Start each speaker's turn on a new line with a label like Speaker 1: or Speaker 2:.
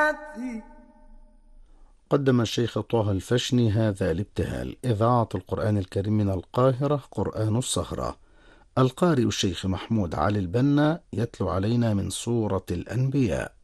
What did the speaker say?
Speaker 1: قدم الشيخ طه الفشني هذا الابتهال. إذاعة القرآن الكريم من القاهرة، قرآن السهرة. القارئ الشيخ محمود علي البنا يتلو علينا من سورة الأنبياء.